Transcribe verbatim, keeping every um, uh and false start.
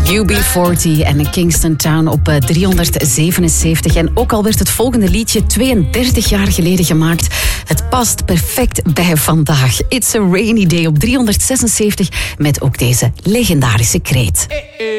U B veertig en Kingston Town op driehonderdzevenenzeventig. En ook al werd het volgende liedje tweeëndertig jaar geleden gemaakt, het past perfect bij vandaag. It's a rainy day op driehonderdzesenzeventig met ook deze legendarische kreet.